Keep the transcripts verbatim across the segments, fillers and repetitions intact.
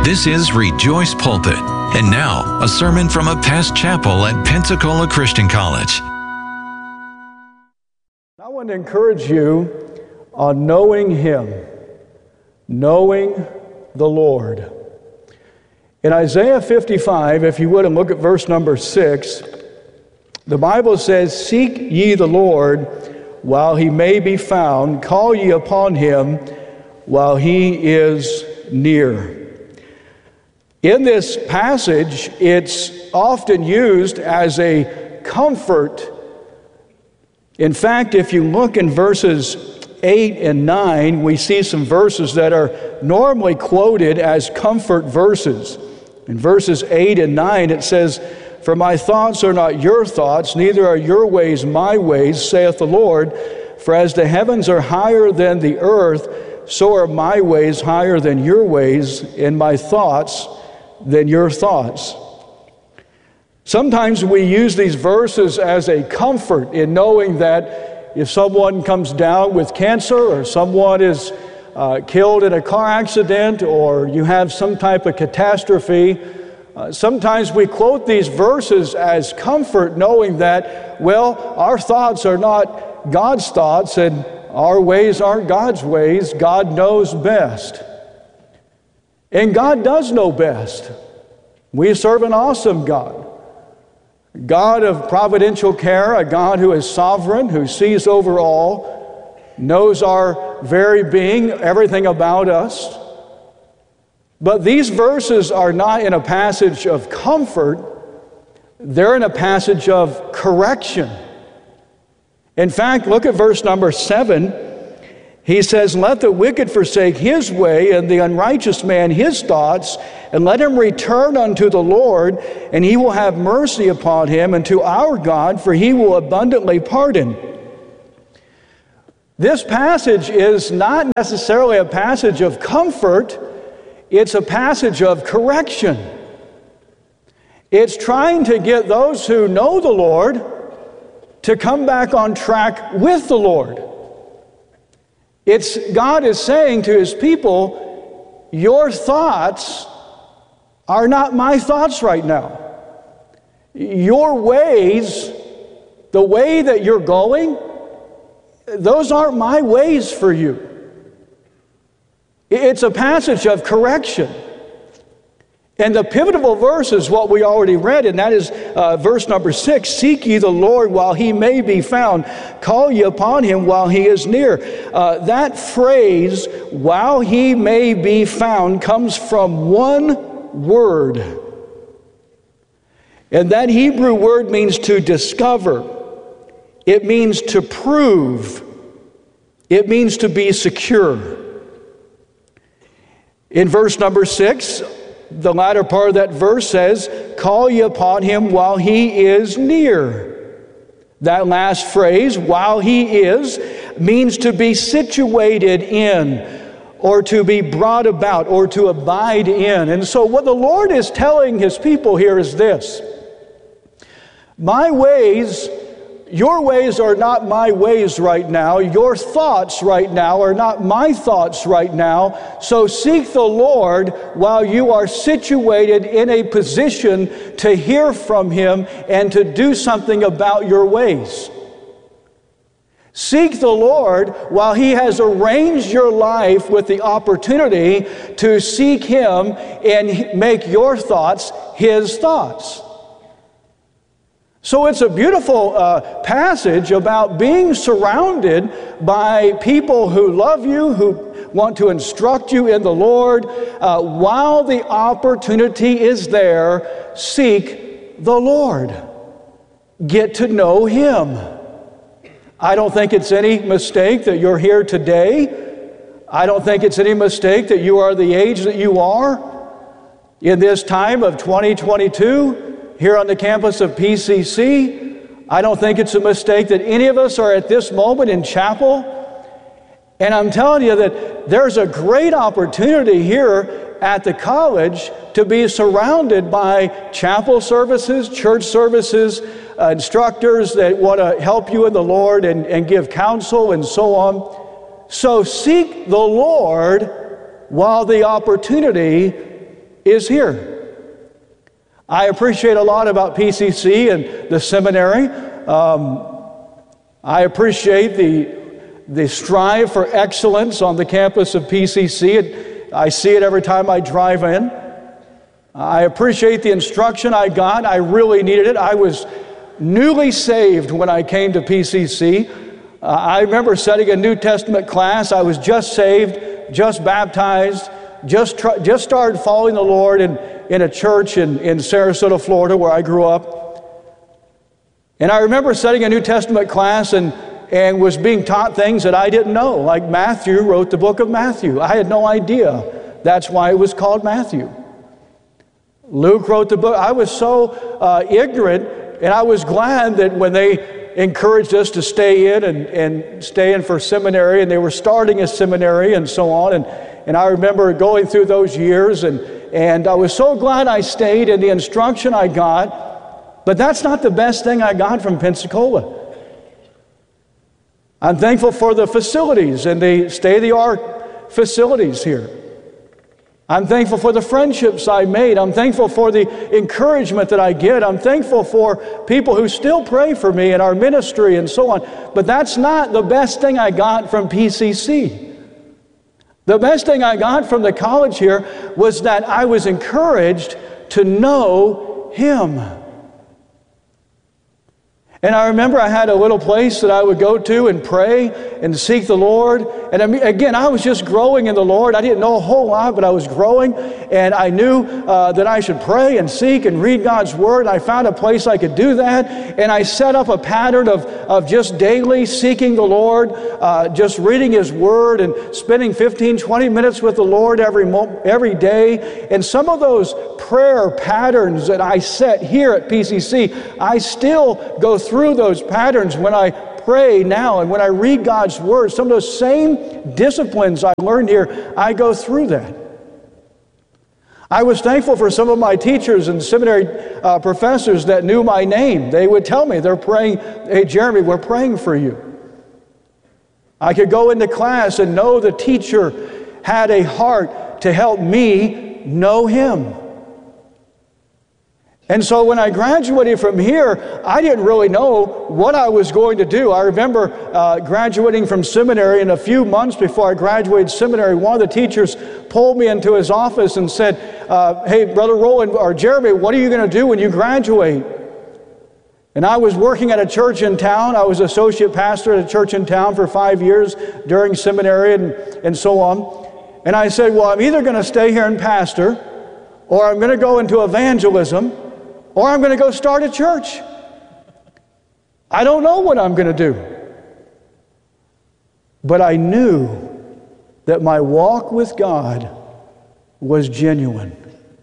This is Rejoice Pulpit. And now, a sermon from a past chapel at Pensacola Christian College. I want to encourage you on knowing Him, knowing the Lord. In Isaiah fifty-five, if you would, and look at verse number six, the Bible says, "Seek ye the Lord while He may be found, call ye upon Him while He is near." In this passage, it's often used as a comfort. In fact, if you look in verses eight and nine, we see some verses that are normally quoted as comfort verses. In verses eight and nine, it says, "For my thoughts are not your thoughts, neither are your ways my ways, saith the Lord. For as the heavens are higher than the earth, so are my ways higher than your ways, and my thoughts than your thoughts." Sometimes we use these verses as a comfort in knowing that if someone comes down with cancer, or someone is uh, killed in a car accident, or you have some type of catastrophe, uh, sometimes we quote these verses as comfort, knowing that, well, our thoughts are not God's thoughts, and our ways aren't God's ways. God knows best. And God does know best. We serve an awesome God. God of providential care, a God who is sovereign, who sees over all, knows our very being, everything about us. But these verses are not in a passage of comfort, they're in a passage of correction. In fact, look at verse number seven. He says, "Let the wicked forsake his way, and the unrighteous man his thoughts, and let him return unto the Lord, and He will have mercy upon him, and to our God, for He will abundantly pardon." This passage is not necessarily a passage of comfort, it's a passage of correction. It's trying to get those who know the Lord to come back on track with the Lord. It's God is saying to His people, your thoughts are not my thoughts right now. Your ways, the way that you're going, those aren't my ways for you. It's a passage of correction. And the pivotal verse is what we already read, and that is uh, verse number six. "Seek ye the Lord while He may be found. Call ye upon Him while He is near." Uh, that phrase, "while He may be found," comes from one word. And that Hebrew word means to discover. It means to prove. It means to be secure. In verse number six, the latter part of that verse says, "Call ye upon Him while He is near." That last phrase, "while He is," means to be situated in, or to be brought about, or to abide in. And so what the Lord is telling His people here is this: my ways, your ways are not my ways right now. Your thoughts right now are not my thoughts right now. So seek the Lord while you are situated in a position to hear from Him and to do something about your ways. Seek the Lord while He has arranged your life with the opportunity to seek Him and make your thoughts His thoughts. So it's a beautiful uh, passage about being surrounded by people who love you, who want to instruct you in the Lord. Uh, while the opportunity is there, seek the Lord. Get to know Him. I don't think it's any mistake that you're here today. I don't think it's any mistake that you are the age that you are in this time of twenty twenty-two. Here on the campus of P C C, I don't think it's a mistake that any of us are at this moment in chapel. And I'm telling you that there's a great opportunity here at the college to be surrounded by chapel services, church services, uh, instructors that want to help you in the Lord and, and give counsel and so on. So seek the Lord while the opportunity is here. I appreciate a lot about P C C and the seminary. Um, I appreciate the, the strive for excellence on the campus of P C C. It, I see it every time I drive in. I appreciate the instruction I got. I really needed it. I was newly saved when I came to P C C. Uh, I remember studying a New Testament class. I was just saved, just baptized, just tr- just started following the Lord in, in a church in, in Sarasota, Florida, where I grew up. And I remember studying a New Testament class and, and was being taught things that I didn't know, like Matthew wrote the book of Matthew. I had no idea that's why it was called Matthew. Luke wrote the book. I was so uh, ignorant, and I was glad that when they encouraged us to stay in and, and stay in for seminary, and they were starting a seminary and so on. And, and I remember going through those years, and, and I was so glad I stayed in the instruction I got. But that's not the best thing I got from Pensacola. I'm thankful for the facilities and the state-of-the-art facilities here. I'm thankful for the friendships I made. I'm thankful for the encouragement that I get. I'm thankful for people who still pray for me in our ministry and so on. But that's not the best thing I got from P C C. The best thing I got from the college here was that I was encouraged to know Him. And I remember I had a little place that I would go to and pray and seek the Lord. And I mean, again, I was just growing in the Lord. I didn't know a whole lot, but I was growing. And I knew uh, that I should pray and seek and read God's Word. And I found a place I could do that. And I set up a pattern of, of just daily seeking the Lord, uh, just reading His Word and spending fifteen, twenty minutes with the Lord every, mo- every day. And some of those prayer patterns that I set here at P C C, I still go through through those patterns when I pray now and when I read God's Word. Some of those same disciplines I learned here, I go through that. I was thankful for some of my teachers and seminary uh, professors that knew my name. They would tell me, they're praying, "Hey, Jeremy, we're praying for you." I could go into class and know the teacher had a heart to help me know Him. And so when I graduated from here, I didn't really know what I was going to do. I remember uh, graduating from seminary, and a few months before I graduated seminary, one of the teachers pulled me into his office and said, uh, "Hey, Brother Roland, or Jeremy, what are you going to do when you graduate?" And I was working at a church in town. I was associate pastor at a church in town for five years during seminary and, and so on. And I said, well, I'm either going to stay here and pastor, or I'm going to go into evangelism, or I'm going to go start a church. I don't know what I'm going to do. But I knew that my walk with God was genuine.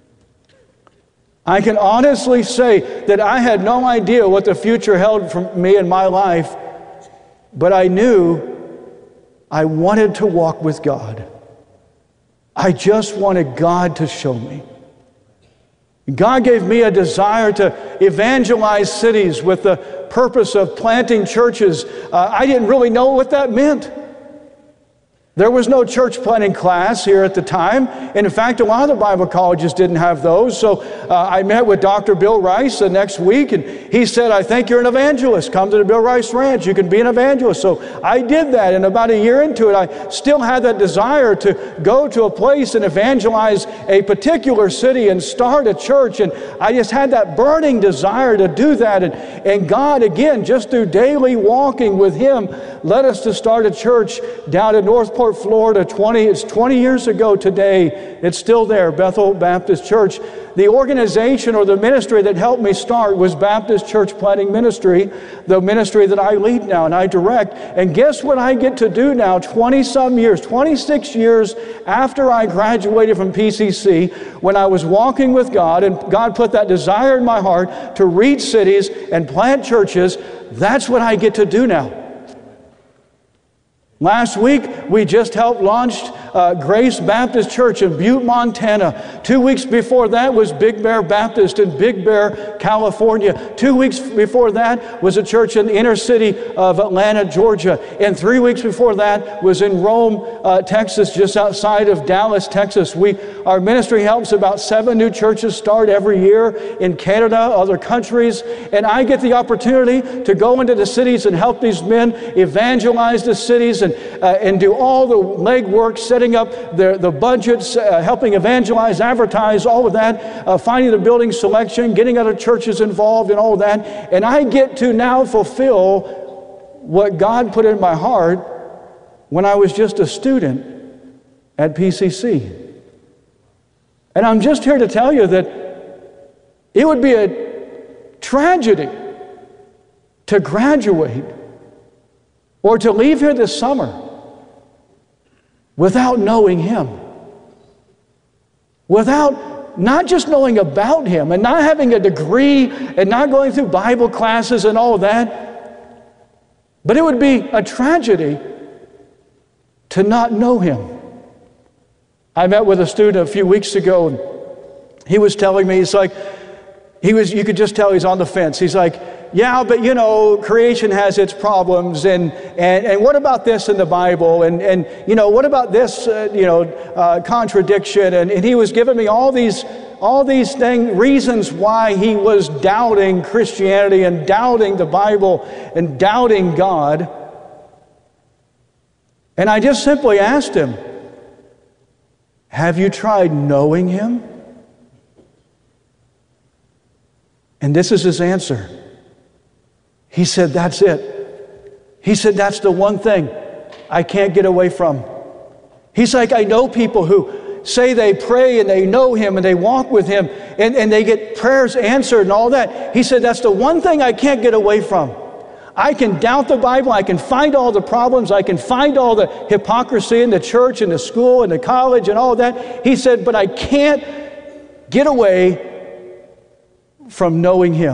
I can honestly say that I had no idea what the future held for me in my life, but I knew I wanted to walk with God. I just wanted God to show me. God gave me a desire to evangelize cities with the purpose of planting churches. Uh, I didn't really know what that meant. There was no church planting class here at the time. And in fact, a lot of the Bible colleges didn't have those. So uh, I met with Doctor Bill Rice the next week, and he said, I think you're an evangelist. Come to the Bill Rice Ranch. You can be an evangelist. So I did that, and about a year into it, I still had that desire to go to a place and evangelize a particular city and start a church. And I just had that burning desire to do that. And, and God, again, just through daily walking with Him, led us to start a church down in Northport, Florida. twenty It's twenty years ago today. It's still there, Bethel Baptist Church. The organization or the ministry that helped me start was Baptist Church Planting Ministry, the ministry that I lead now and I direct. And guess what I get to do now, twenty-some years, twenty-six years after I graduated from P C C, when I was walking with God, and God put that desire in my heart to reach cities and plant churches. That's what I get to do now. Last week, we just helped launch uh, Grace Baptist Church in Butte, Montana. Two weeks before that was Big Bear Baptist in Big Bear, California. Two weeks before that was a church in the inner city of Atlanta, Georgia. And three weeks before that was in Rome, uh, Texas, just outside of Dallas, Texas. We, our ministry helps about seven new churches start every year in Canada, other countries. And I get the opportunity to go into the cities and help these men evangelize the cities and, uh, and do all the legwork, setting up the, the budgets, uh, helping evangelize, advertise, all of that, uh, finding the building selection, getting other churches involved and all of that. And I get to now fulfill what God put in my heart when I was just a student at P C C. And I'm just here to tell you that it would be a tragedy to graduate or to leave here this summer without knowing Him. Without not just knowing about Him and not having a degree and not going through Bible classes and all of that, but it would be a tragedy to not know Him. I met with a student a few weeks ago, and he was telling me, he's like, he was, you could just tell he's on the fence. He's like, yeah, but you know, creation has its problems, and and, and what about this in the Bible, and and you know, what about this, uh, you know, uh, contradiction, and, and he was giving me all these all these thing, reasons why he was doubting Christianity and doubting the Bible and doubting God. And I just simply asked him, have you tried knowing Him? And this is his answer. He said, that's it. He said, that's the one thing I can't get away from. He's like, I know people who say they pray and they know Him and they walk with Him and, and they get prayers answered and all that. He said, that's the one thing I can't get away from. I can doubt the Bible, I can find all the problems, I can find all the hypocrisy in the church and the school and the college and all that. He said, but I can't get away from knowing Him.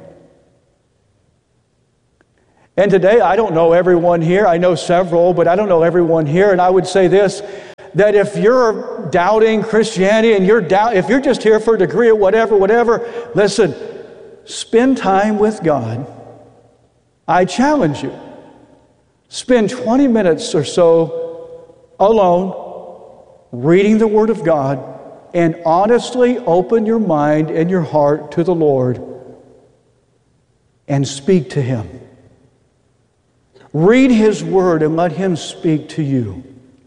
And today, I don't know everyone here. I know several, but I don't know everyone here. And I would say this, that if you're doubting Christianity and you're doubt, if you're just here for a degree or whatever, whatever, listen, spend time with God. I challenge you. Spend twenty minutes or so alone reading the Word of God and honestly open your mind and your heart to the Lord and speak to Him. Read His Word and let Him speak to you.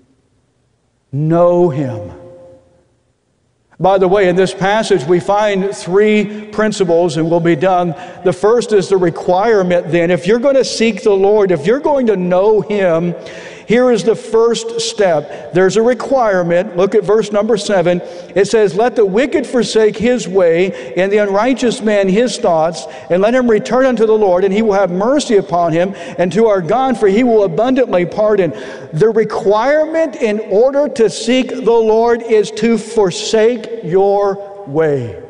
Know Him. By the way, in this passage we find three principles, and we'll be done. The first is the requirement then. If you're going to seek the Lord, if you're going to know Him, here is the first step. There's a requirement. Look at verse number seven. It says, let the wicked forsake his way, and the unrighteous man his thoughts, and let him return unto the Lord, and He will have mercy upon him, and to our God, for He will abundantly pardon. The requirement in order to seek the Lord is to forsake your way.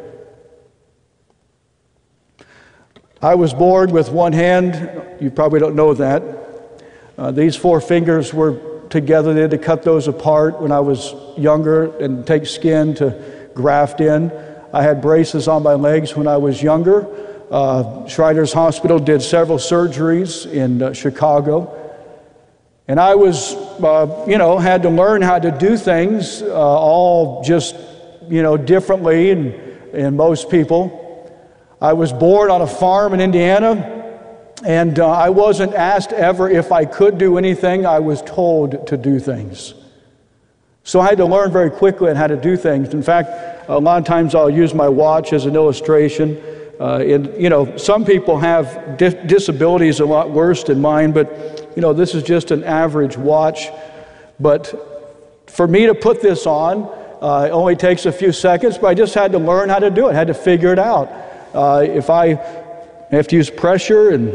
I was born with one hand. You probably don't know that. Uh, these four fingers were together. They had to cut those apart when I was younger and take skin to graft in. I had braces on my legs when I was younger. Uh, Shriners Hospital did several surgeries in uh, Chicago. And I was, uh, you know, had to learn how to do things uh, all just, you know, differently and, and most people. I was born on a farm in Indiana. And uh, I wasn't asked ever if I could do anything. I was told to do things. So I had to learn very quickly on how to do things. In fact, a lot of times I'll use my watch as an illustration. Uh, and, you know, some people have di- disabilities a lot worse than mine, but, you know, this is just an average watch. But for me to put this on, uh, it only takes a few seconds, but I just had to learn how to do it. I had to figure it out. Uh, if I have to use pressure and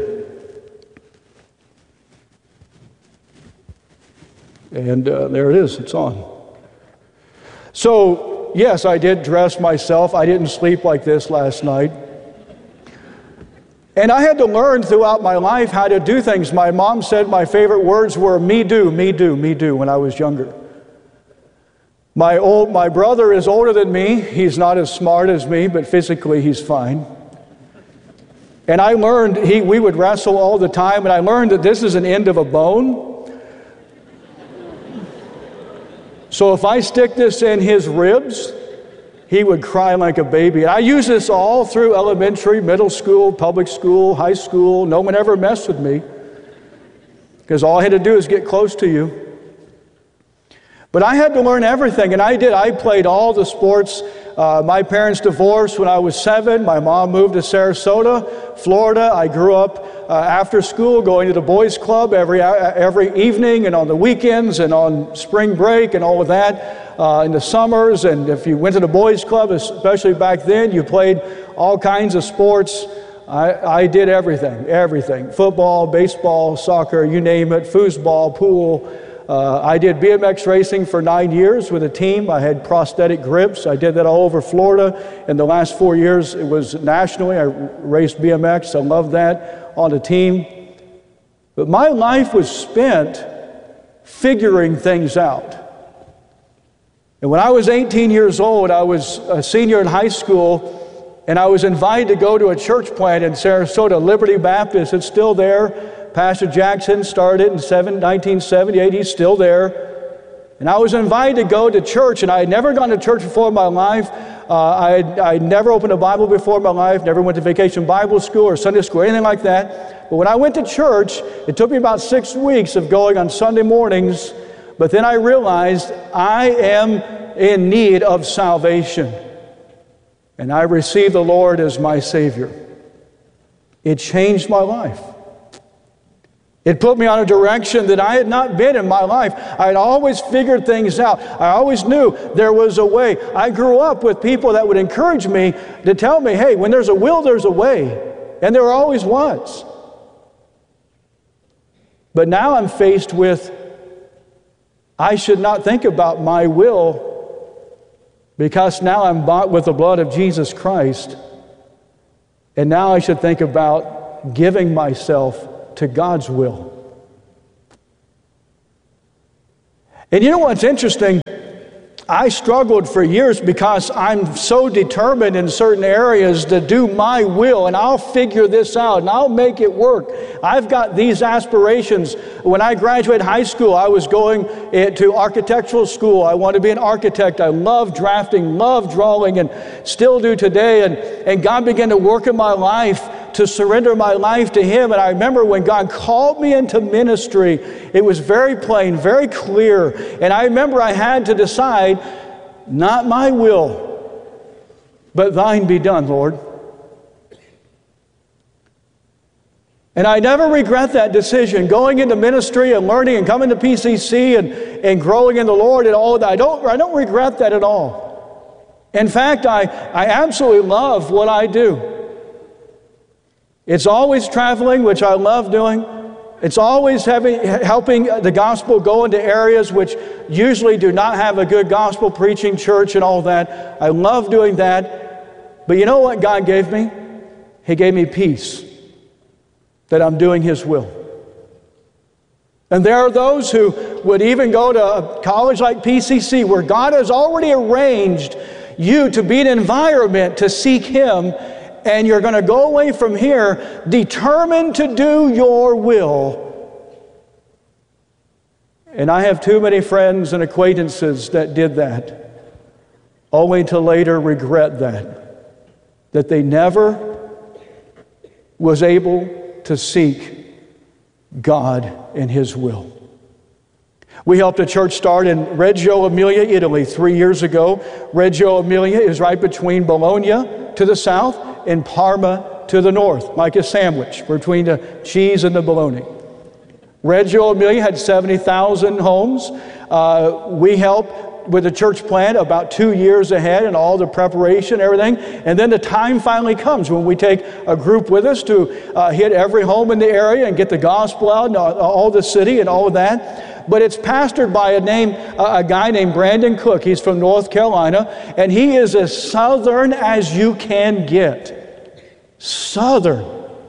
And uh, there it is, it's on. So, yes, I did dress myself. I didn't sleep like this last night. And I had to learn throughout my life how to do things. My mom said my favorite words were, me do, me do, me do, when I was younger. My old, my brother is older than me. He's not as smart as me, but physically he's fine. And I learned, he, we would wrestle all the time, and I learned that this is an end of a bone. So if I stick this in his ribs, he would cry like a baby. And I used this all through elementary, middle school, public school, high school. No one ever messed with me, because all I had to do is get close to you. But I had to learn everything, and I did. I played all the sports. Uh, my parents divorced when I was seven. My mom moved to Sarasota, Florida. I grew up uh, after school going to the boys' club every, uh, every evening and on the weekends and on spring break and all of that uh, in the summers. And if you went to the boys' club, especially back then, you played all kinds of sports. I, I did everything, everything. Football, baseball, soccer, you name it, foosball, pool. Uh, I did B M X racing for nine years with a team. I had prosthetic grips. I did that all over Florida. In the last four years, it was nationally. I raced B M X. I loved that on a team. But my life was spent figuring things out. And when I was eighteen years old, I was a senior in high school, and I was invited to go to a church plant in Sarasota, Liberty Baptist. It's still there. Pastor Jackson started in nineteen seventy-eight. He's still there. And I was invited to go to church, and I had never gone to church before in my life. Uh, I had I'd never opened a Bible before in my life, never went to vacation Bible school or Sunday school or anything like that. But when I went to church, it took me about six weeks of going on Sunday mornings, but then I realized I am in need of salvation. And I received the Lord as my Savior. It changed my life. It put me on a direction that I had not been in my life. I had always figured things out. I always knew there was a way. I grew up with people that would encourage me to tell me, hey, when there's a will, there's a way. And there always was. But now I'm faced with, I should not think about my will, because now I'm bought with the blood of Jesus Christ. And now I should think about giving myself to God's will. And you know what's interesting? I struggled for years because I'm so determined in certain areas to do my will, and I'll figure this out and I'll make it work. I've got these aspirations. When I graduated high school, I was going to architectural school. I wanted to be an architect. I love drafting, love drawing, and still do today. And, and God began to work in my life to surrender my life to Him. And I remember when God called me into ministry, it was very plain, very clear. And I remember I had to decide, not my will, but thine be done, Lord. And I never regret that decision, going into ministry and learning and coming to P C C and, and growing in the Lord and all that. I don't, I don't regret that at all. In fact, I, I absolutely love what I do. It's always traveling, which I love doing. It's always having, helping the gospel go into areas which usually do not have a good gospel preaching church and all that. I love doing that. But you know what God gave me? He gave me peace, that I'm doing His will. And there are those who would even go to a college like P C C, where God has already arranged you to be in an environment to seek Him. And you're going to go away from here determined to do your will. And I have too many friends and acquaintances that did that, only to later regret that, that they never was able to seek God and His will. We helped a church start in Reggio Emilia, Italy, three years ago. Reggio Emilia is right between Bologna to the south and Parma to the north, like a sandwich between the cheese and the bologna. Reggio Emilia had seventy thousand homes. Uh, we helped with the church plant about two years ahead and all the preparation, everything. And then the time finally comes when we take a group with us to uh, hit every home in the area and get the gospel out and all, all the city and all of that. But it's pastored by a name, uh, a guy named Brandon Cook. He's from North Carolina, and he is as southern as you can get. Southern.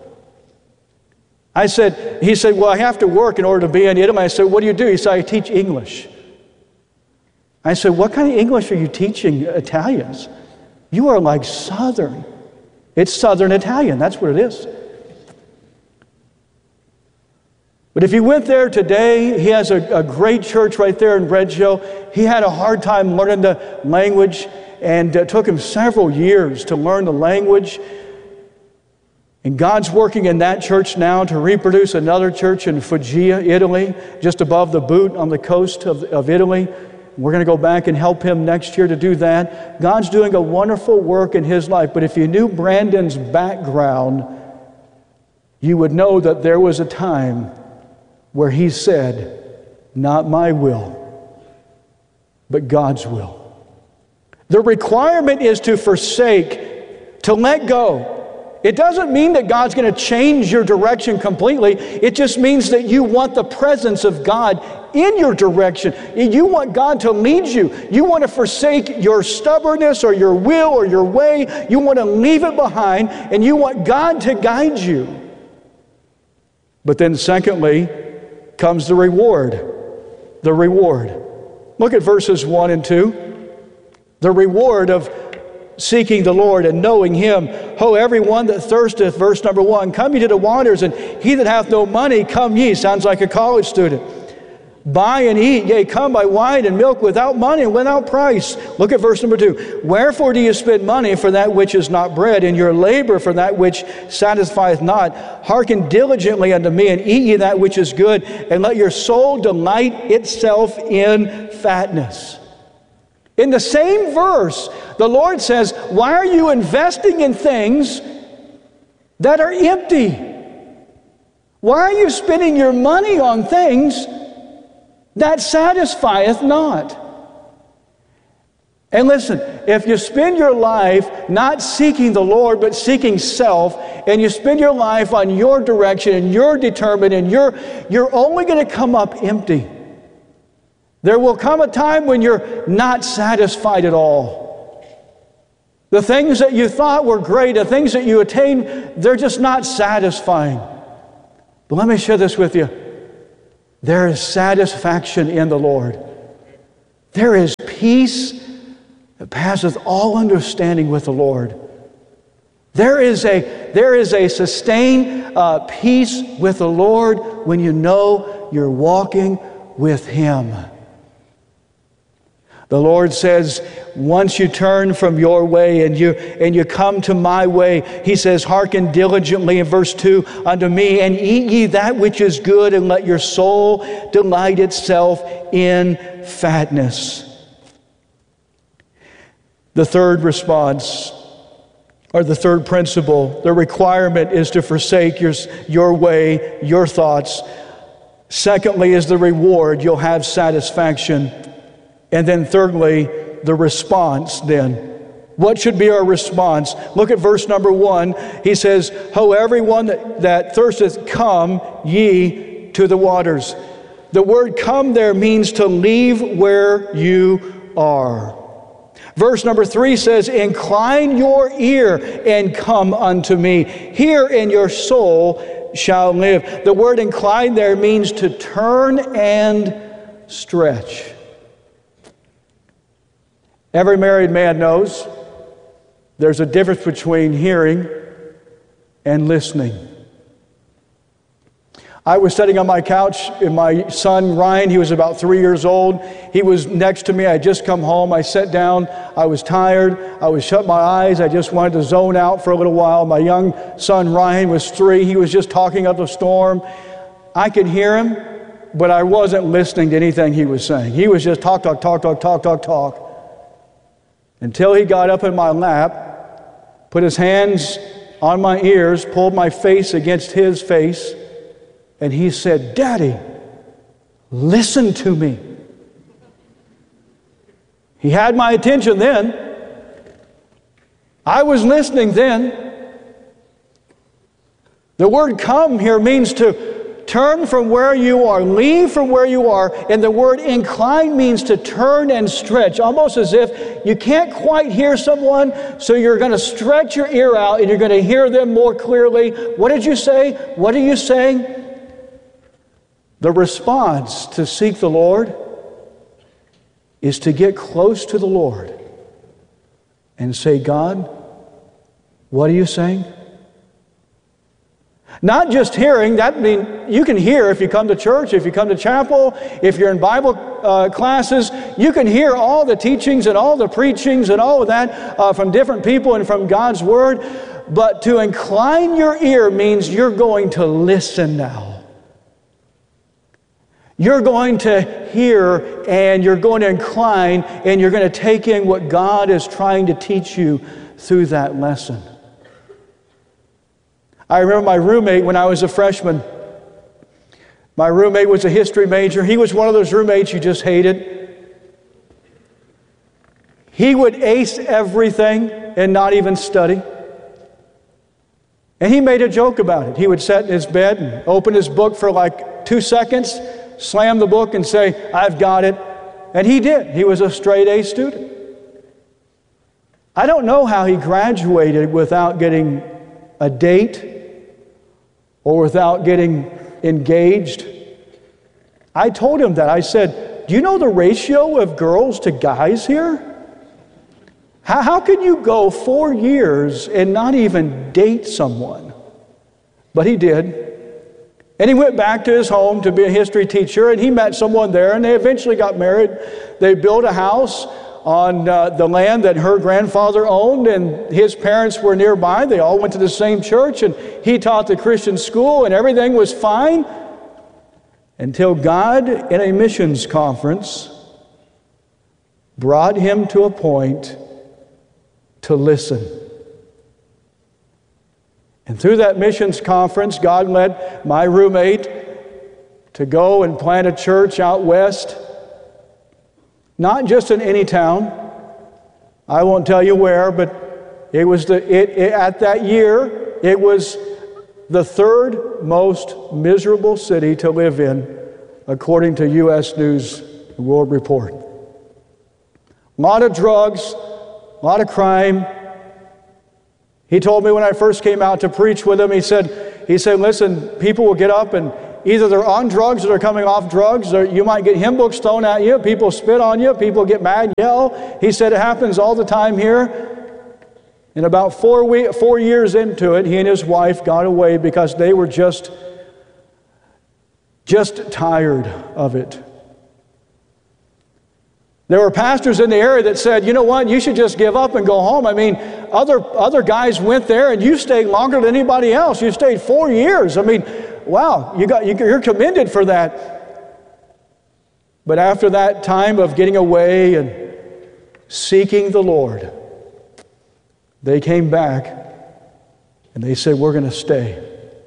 I said, he said, well, I have to work in order to be in Italy. I said, what do you do? He said, I teach English. I said, what kind of English are you teaching Italians? You are like Southern. It's Southern Italian. That's what it is. But if you went there today, he has a, a great church right there in Reggio. He had a hard time learning the language, and it took him several years to learn the language. And God's working in that church now to reproduce another church in Foggia, Italy, just above the boot on the coast of, of Italy. We're going to go back and help him next year to do that. God's doing a wonderful work in his life. But if you knew Brandon's background, you would know that there was a time where he said, not my will, but God's will. The requirement is to forsake, to let go. It doesn't mean that God's going to change your direction completely. It just means that you want the presence of God in your direction. You want God to lead you. You want to forsake your stubbornness or your will or your way. You want to leave it behind, and you want God to guide you. But then secondly, comes the reward. The reward. Look at verses one and two. The reward of seeking the Lord and knowing Him. Ho, everyone that thirsteth, verse number one, come ye to the waters, and he that hath no money, come ye. Sounds like a college student. Buy and eat, yea, come buy wine and milk without money and without price. Look at verse number two. Wherefore do you spend money for that which is not bread, and your labor for that which satisfieth not? Hearken diligently unto me, and eat ye that which is good, and let your soul delight itself in fatness. In the same verse, the Lord says, why are you investing in things that are empty? Why are you spending your money on things that satisfieth not? And listen, if you spend your life not seeking the Lord, but seeking self, and you spend your life on your direction, and you're determined, and you're, you're only going to come up empty. There will come a time when you're not satisfied at all. The things that you thought were great, the things that you attained, they're just not satisfying. But let me share this with you. There is satisfaction in the Lord. There is peace that passeth all understanding with the Lord. There is a, there is a sustained uh, peace with the Lord when you know you're walking with Him. The Lord says, once you turn from your way and you and you come to my way, He says, hearken diligently in verse two unto me, and eat ye that which is good, and let your soul delight itself in fatness. The third response, or the third principle, the requirement is to forsake your, your way, your thoughts. Secondly is the reward. You'll have satisfaction. And then thirdly, the response then. What should be our response? Look at verse number one. He says, Ho, everyone that, that thirsteth, come ye to the waters. The word come there means to leave where you are. Verse number three says, incline your ear and come unto me. Hear, and your soul shall live. The word incline there means to turn and stretch. Every married man knows there's a difference between hearing and listening. I was sitting on my couch, and my son Ryan, he was about three years old. He was next to me. I had just come home. I sat down. I was tired. I was shut my eyes. I just wanted to zone out for a little while. My young son Ryan was three. He was just talking up a storm. I could hear him, but I wasn't listening to anything he was saying. He was just talk, talk, talk, talk, talk, talk, talk. Until he got up in my lap, put his hands on my ears, pulled my face against his face, and he said, Daddy, listen to me. He had my attention then. I was listening then. The word come here means to turn from where you are, leave from where you are, and the word incline means to turn and stretch, almost as if you can't quite hear someone, so you're going to stretch your ear out and you're going to hear them more clearly. What did you say? What are you saying? The response to seek the Lord is to get close to the Lord and say, God, what are you saying? Not just hearing, that means you can hear if you come to church, if you come to chapel, if you're in Bible uh, classes, you can hear all the teachings and all the preachings and all of that uh, from different people and from God's Word. But to incline your ear means you're going to listen now. You're going to hear and you're going to incline and you're going to take in what God is trying to teach you through that lesson. I remember my roommate when I was a freshman. My roommate was a history major. He was one of those roommates you just hated. He would ace everything and not even study. And he made a joke about it. He would sit in his bed and open his book for like two seconds, slam the book and say, I've got it. And he did. He was a straight A student. I don't know how he graduated without getting a date or without getting engaged. I told him that. I said, do you know the ratio of girls to guys here? How, how can you go four years and not even date someone? But he did. And he went back to his home to be a history teacher, and he met someone there, and they eventually got married. They built a house on uh, the land that her grandfather owned, and his parents were nearby. They all went to the same church, and he taught the Christian school, and everything was fine until God, in a missions conference, brought him to a point to listen. And through that missions conference, God led my roommate to go and plant a church out west. Not just in any town. I won't tell you where, but it was the it, it at that year, it was the third most miserable city to live in, according to U S News and World Report. A lot of drugs, a lot of crime. He told me when I first came out to preach with him, he said, he said, listen, people will get up and either they're on drugs or they're coming off drugs, or you might get hymn books thrown at you, people spit on you, people get mad and yell. He said it happens all the time here. And about four, we- four years into it, he and his wife got away because they were just, just tired of it. There were pastors in the area that said, you know what, you should just give up and go home. I mean, other, other guys went there and you stayed longer than anybody else. You stayed four years. I mean, wow, you got, you're commended for that. But after that time of getting away and seeking the Lord, they came back and they said, we're going to stay.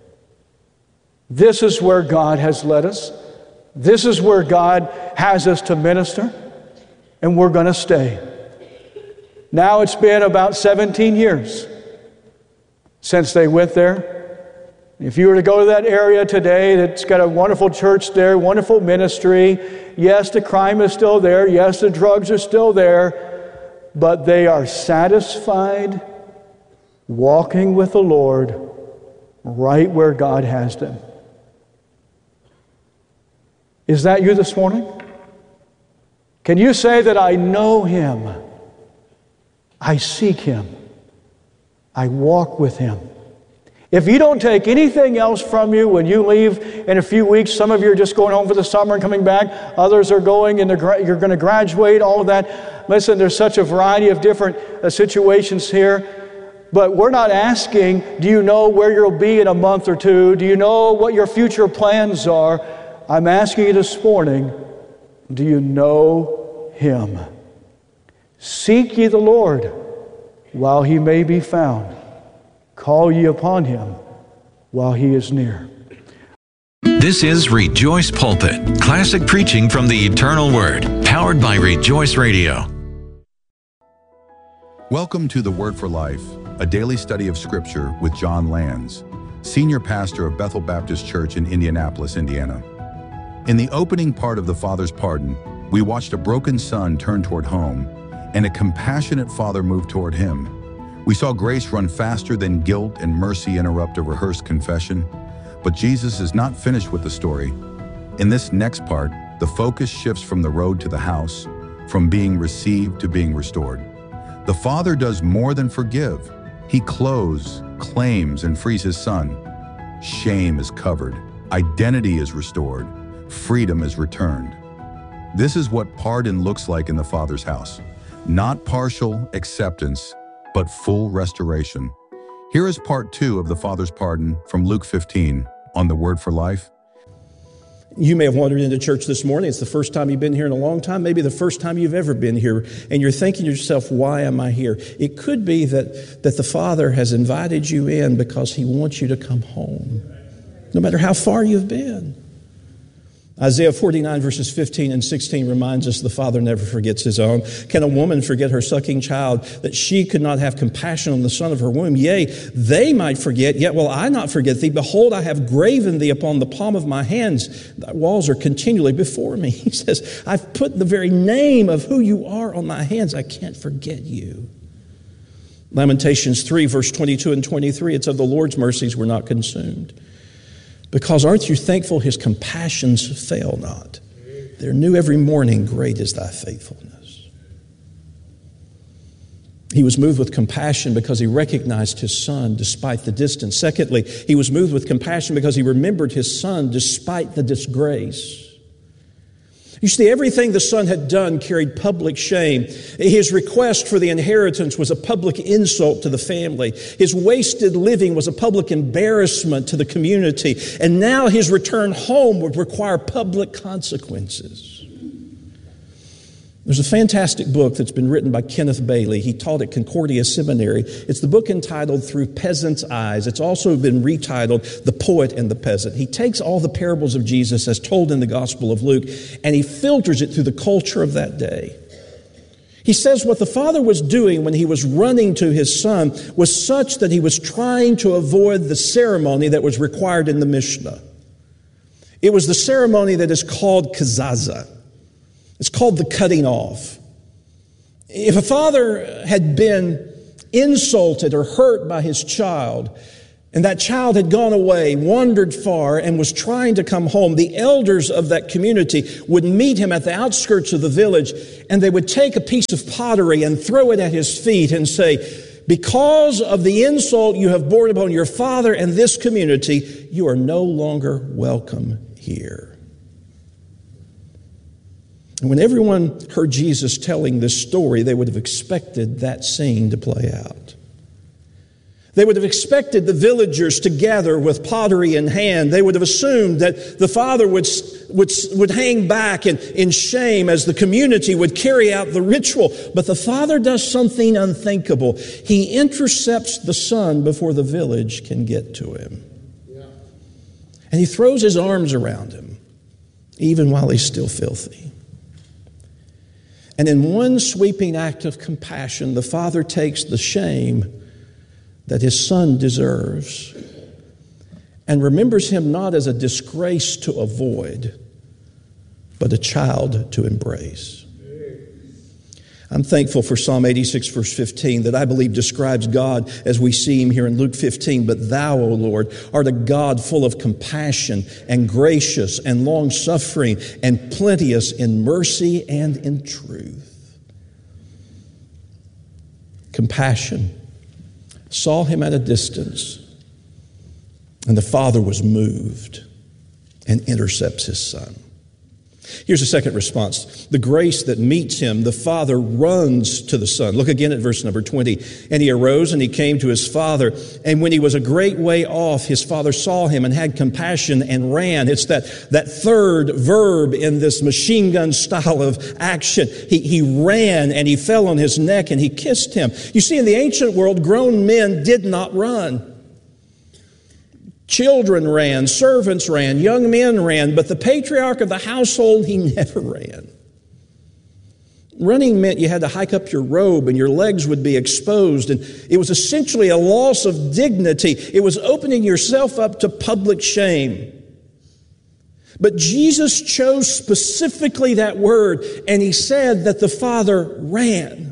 This is where God has led us. This is where God has us to minister, and we're going to stay. Now it's been about seventeen years since they went there. If you were to go to that area today, that's got a wonderful church there, wonderful ministry. Yes, the crime is still there. Yes, the drugs are still there. But they are satisfied walking with the Lord right where God has them. Is that you this morning? Can you say that I know Him? I seek Him. I walk with Him. If you don't take anything else from you when you leave in a few weeks, some of you are just going home for the summer and coming back, others are going and they're, you're going to graduate, all of that. Listen, there's such a variety of different uh, situations here, but we're not asking, do you know where you'll be in a month or two? Do you know what your future plans are? I'm asking you this morning, do you know Him? Seek ye the Lord while He may be found. Call ye upon Him while He is near. This is Rejoice Pulpit, classic preaching from the eternal Word, powered by Rejoice Radio. Welcome to The Word for Life, a daily study of Scripture with John Lands, Senior Pastor of Bethel Baptist Church in Indianapolis, Indiana. In the opening part of The Father's Pardon, we watched a broken son turn toward home and a compassionate father move toward him. We saw grace run faster than guilt and mercy interrupt a rehearsed confession. But Jesus is not finished with the story. In this next part, the focus shifts from the road to the house, from being received to being restored. The Father does more than forgive. He clothes, claims, and frees his Son. Shame is covered. Identity is restored. Freedom is returned. This is what pardon looks like in the Father's house. Not partial acceptance, but full restoration. Here is part two of the Father's pardon from Luke fifteen on the Word for Life. You may have wandered into church this morning. It's the first time you've been here in a long time, maybe the first time you've ever been here, and you're thinking to yourself, why am I here? It could be that, that the Father has invited you in because he wants you to come home, no matter how far you've been. Isaiah forty-nine verses fifteen and sixteen reminds us the Father never forgets his own. Can a woman forget her sucking child, that she could not have compassion on the son of her womb? Yea, they might forget, yet will I not forget thee. Behold, I have graven thee upon the palm of my hands. Thy walls are continually before me. He says, I've put the very name of who you are on my hands. I can't forget you. Lamentations three verse twenty-two and twenty-three, it's of the Lord's mercies we're not consumed. Because aren't you thankful his compassions fail not? They're new every morning. Great is thy faithfulness. He was moved with compassion because he recognized his son despite the distance. Secondly, he was moved with compassion because he remembered his son despite the disgrace. You see, everything the son had done carried public shame. His request for the inheritance was a public insult to the family. His wasted living was a public embarrassment to the community. And now his return home would require public consequences. There's a fantastic book that's been written by Kenneth Bailey. He taught at Concordia Seminary. It's the book entitled Through Peasants' Eyes. It's also been retitled The Poet and the Peasant. He takes all the parables of Jesus as told in the Gospel of Luke, and he filters it through the culture of that day. He says what the father was doing when he was running to his son was such that he was trying to avoid the ceremony that was required in the Mishnah. It was the ceremony that is called kazaza. It's called the cutting off. If a father had been insulted or hurt by his child, and that child had gone away, wandered far, and was trying to come home, the elders of that community would meet him at the outskirts of the village, and they would take a piece of pottery and throw it at his feet and say, because of the insult you have borne upon your father and this community, you are no longer welcome here. And when everyone heard Jesus telling this story, they would have expected that scene to play out. They would have expected the villagers to gather with pottery in hand. They would have assumed that the father would, would, would hang back in, in shame as the community would carry out the ritual. But the father does something unthinkable. He intercepts the son before the village can get to him. Yeah. And he throws his arms around him, even while he's still filthy. And in one sweeping act of compassion, the father takes the shame that his son deserves and remembers him not as a disgrace to avoid, but a child to embrace. I'm thankful for Psalm eighty-six, verse fifteen, that I believe describes God as we see him here in Luke fifteen. But thou, O Lord, art a God full of compassion and gracious and long-suffering and plenteous in mercy and in truth. Compassion saw him at a distance, and the father was moved and intercepts his son. Here's a second response. The grace that meets him, the father runs to the son. Look again at verse number twenty. And he arose and he came to his father. And when he was a great way off, his father saw him and had compassion and ran. It's that, that third verb in this machine gun style of action. He, he ran and he fell on his neck and he kissed him. You see, in the ancient world, grown men did not run. Children ran, servants ran, young men ran, but the patriarch of the household, he never ran. Running meant you had to hike up your robe and your legs would be exposed, and it was essentially a loss of dignity. It was opening yourself up to public shame. But Jesus chose specifically that word, and he said that the father ran.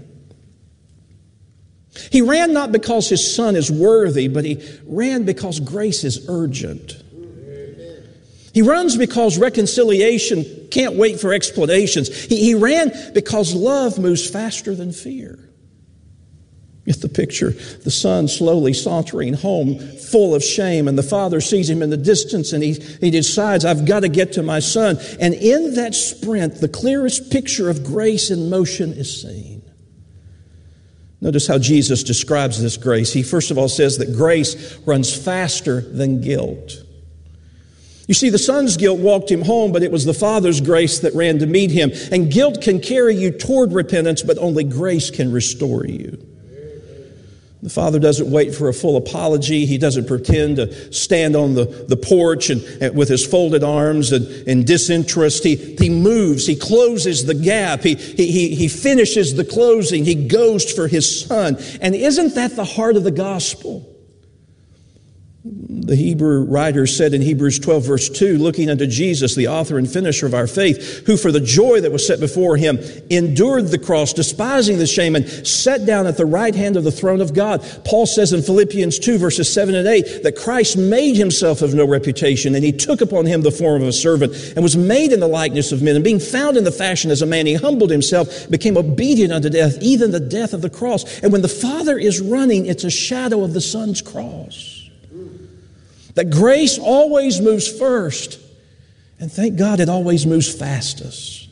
He ran not because his son is worthy, but he ran because grace is urgent. He runs because reconciliation can't wait for explanations. He, he ran because love moves faster than fear. Get the picture. The son slowly sauntering home, full of shame, and the father sees him in the distance, and he, he decides, I've got to get to my son. And in that sprint, the clearest picture of grace in motion is seen. Notice how Jesus describes this grace. He first of all says that grace runs faster than guilt. You see, the son's guilt walked him home, but it was the father's grace that ran to meet him. And guilt can carry you toward repentance, but only grace can restore you. The father doesn't wait for a full apology. He doesn't pretend to stand on the, the porch and, and with his folded arms and, and disinterest. He, he moves. He closes the gap. He, he, he finishes the closing. He goes for his son. And isn't that the heart of the gospel? The Hebrew writer said in Hebrews twelve, verse two, looking unto Jesus, the author and finisher of our faith, who for the joy that was set before him endured the cross, despising the shame, and sat down at the right hand of the throne of God. Paul says in Philippians two, verses seven and eight, that Christ made himself of no reputation, and he took upon him the form of a servant, and was made in the likeness of men. And being found in the fashion as a man, he humbled himself, became obedient unto death, even the death of the cross. And when the Father is running, it's a shadow of the Son's cross. That grace always moves first. And thank God it always moves fastest.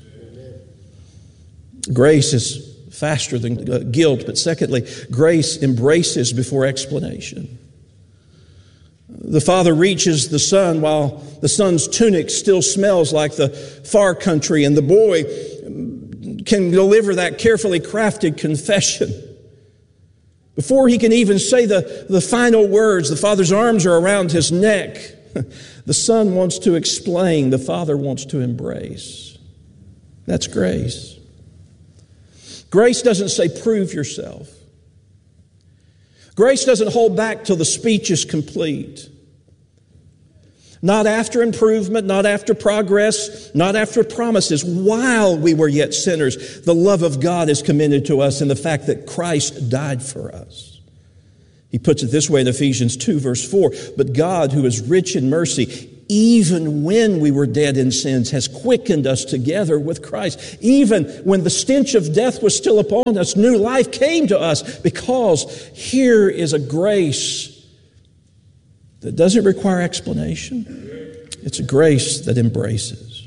Grace is faster than uh, guilt. But secondly, grace embraces before explanation. The father reaches the son while the son's tunic still smells like the far country. And the boy can deliver that carefully crafted confession. Before he can even say the, the final words, the father's arms are around his neck. The son wants to explain. The father wants to embrace. That's grace. Grace doesn't say, prove yourself. Grace doesn't hold back till the speech is complete. Not after improvement, not after progress, not after promises. While we were yet sinners, the love of God is commended to us in the fact that Christ died for us. He puts it this way in Ephesians two, verse four, but God, who is rich in mercy, even when we were dead in sins, has quickened us together with Christ. Even when the stench of death was still upon us, new life came to us, because here is a grace that doesn't require explanation. It's a grace that embraces.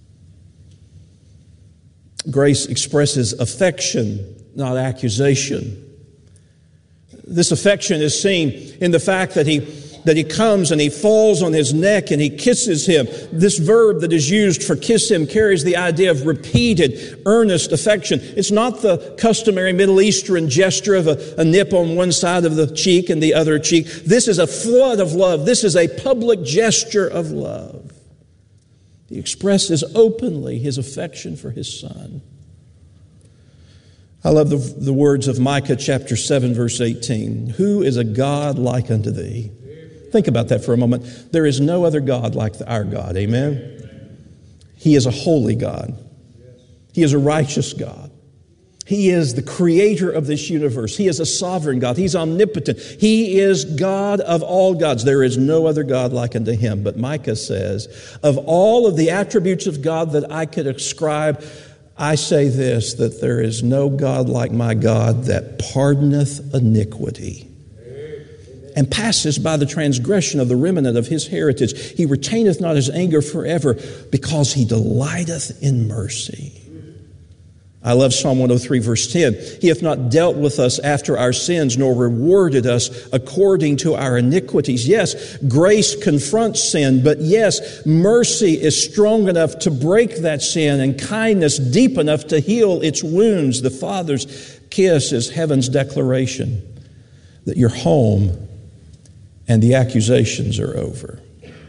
Grace expresses affection, not accusation. This affection is seen in the fact that he, that he comes and he falls on his neck and he kisses him. This verb that is used for kiss him carries the idea of repeated, earnest affection. It's not the customary Middle Eastern gesture of a, a nip on one side of the cheek and the other cheek. This is a flood of love. This is a public gesture of love. He expresses openly his affection for his son. I love the, the words of Micah chapter seven, verse eighteen. Who is a God like unto thee? Think about that for a moment. There is no other God like our God. Amen? He is a holy God. He is a righteous God. He is the creator of this universe. He is a sovereign God. He's omnipotent. He is God of all gods. There is no other God like unto him. But Micah says, of all of the attributes of God that I could ascribe, I say this, that there is no God like my God that pardoneth iniquity and passes by the transgression of the remnant of his heritage. He retaineth not his anger forever, because he delighteth in mercy. I love Psalm one oh three, verse ten. He hath not dealt with us after our sins, nor rewarded us according to our iniquities. Yes, grace confronts sin, but yes, mercy is strong enough to break that sin, and kindness deep enough to heal its wounds. The Father's kiss is heaven's declaration that you're home and the accusations are over.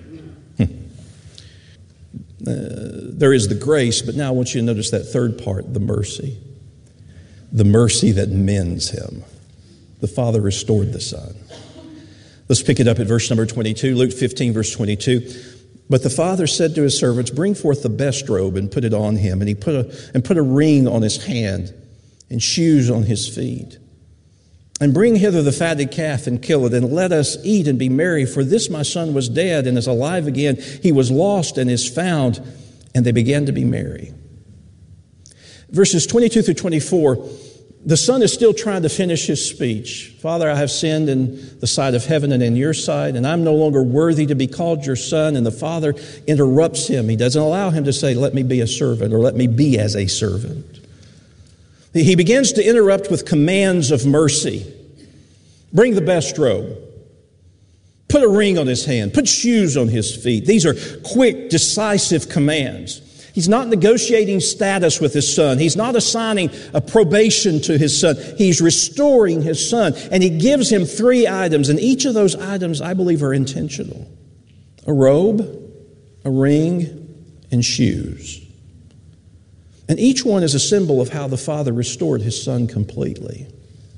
Uh, there is the grace, but now I want you to notice that third part, the mercy. The mercy that mends him. The Father restored the Son. Let's pick it up at verse number twenty-two, Luke fifteen, verse twenty-two. But the Father said to his servants, bring forth the best robe and put it on him. And he put a, and put a ring on his hand and shoes on his feet. And bring hither the fatted calf and kill it, and let us eat and be merry. For this my son was dead and is alive again. He was lost and is found, and they began to be merry. Verses twenty-two through twenty-four, the son is still trying to finish his speech. Father, I have sinned in the sight of heaven and in your sight, and I'm no longer worthy to be called your son. And the father interrupts him. He doesn't allow him to say, let me be a servant, or let me be as a servant. He begins to interrupt with commands of mercy. Bring the best robe. Put a ring on his hand. Put shoes on his feet. These are quick, decisive commands. He's not negotiating status with his son. He's not assigning a probation to his son. He's restoring his son. And he gives him three items. And each of those items, I believe, are intentional. A robe, a ring, and shoes. And each one is a symbol of how the father restored his son completely.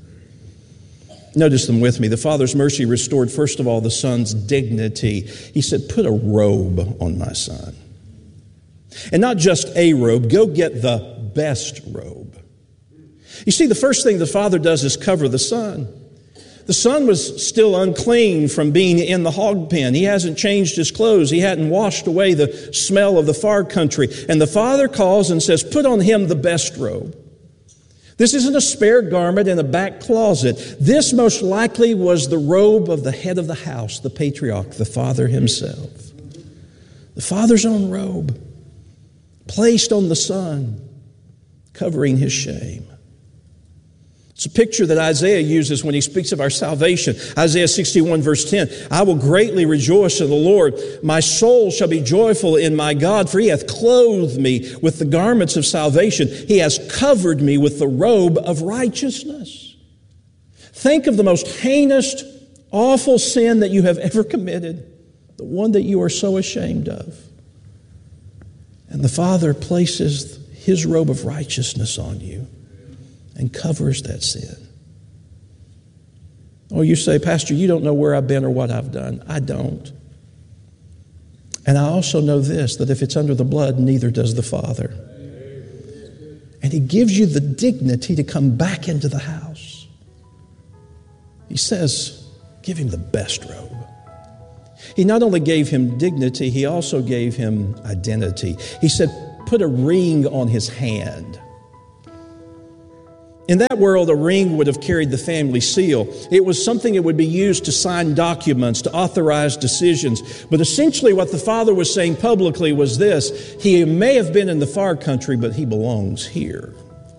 Notice them with me. The father's mercy restored, first of all, the son's dignity. He said, put a robe on my son. And not just a robe, go get the best robe. You see, the first thing the father does is cover the son. The son was still unclean from being in the hog pen. He hasn't changed his clothes. He hadn't washed away the smell of the far country. And the father calls and says, put on him the best robe. This isn't a spare garment in a back closet. This most likely was the robe of the head of the house, the patriarch, the father himself. The father's own robe, placed on the son, covering his shame. It's a picture that Isaiah uses when he speaks of our salvation. Isaiah sixty-one verse ten, I will greatly rejoice in the Lord. My soul shall be joyful in my God, for he hath clothed me with the garments of salvation. He has covered me with the robe of righteousness. Think of the most heinous, awful sin that you have ever committed, the one that you are so ashamed of. And the Father places his robe of righteousness on you and covers that sin. Oh, you say, Pastor, you don't know where I've been or what I've done. I don't. And I also know this, that if it's under the blood, neither does the Father. And he gives you the dignity to come back into the house. He says, give him the best robe. He not only gave him dignity, he also gave him identity. He said, put a ring on his hand. In that world, a ring would have carried the family seal. It was something that would be used to sign documents, to authorize decisions. But essentially what the father was saying publicly was this: he may have been in the far country, but he belongs here.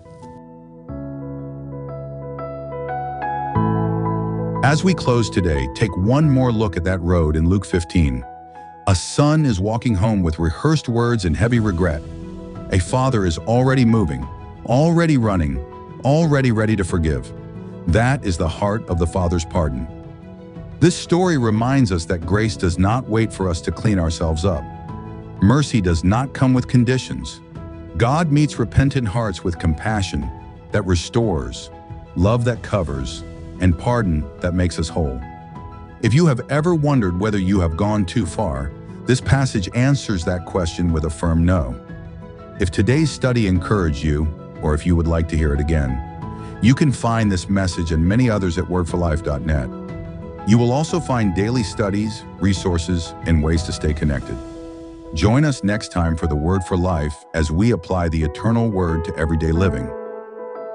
As we close today, take one more look at that road in Luke fifteen. A son is walking home with rehearsed words and heavy regret. A father is already moving, already running, already ready to forgive. That is the heart of the Father's pardon. This story reminds us that grace does not wait for us to clean ourselves up. Mercy does not come with conditions. God meets repentant hearts with compassion that restores, love that covers, and pardon that makes us whole. If you have ever wondered whether you have gone too far, this passage answers that question with a firm no. If today's study encouraged you, or if you would like to hear it again, you can find this message and many others at word for life dot net. You will also find daily studies, resources, and ways to stay connected. Join us next time for the Word for Life as we apply the eternal Word to everyday living.